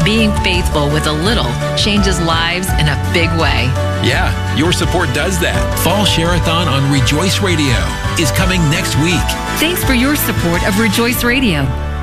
Being faithful with a little changes lives in a big way. Yeah, your support does that. Fall Share-a-thon on Rejoice Radio is coming next week. Thanks for your support of Rejoice Radio.